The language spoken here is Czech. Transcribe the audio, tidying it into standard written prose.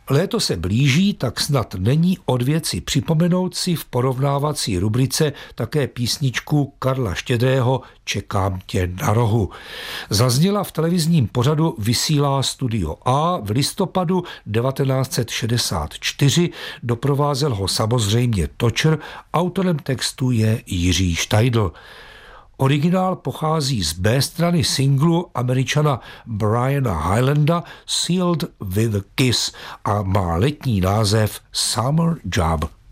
Léto se blíží, tak snad není od věci připomenout si v porovnávací rubrice také písničku Karla Štědrého Čekám tě na rohu. Zazněla v televizním pořadu Vysílá Studio A v listopadu 1964, doprovázel ho samozřejmě Točer, autorem textu je Jiří Štajdl. Originál pochází z B strany singlu Američana Briana Highlanda Sealed with a Kiss a má letní název Summer Job.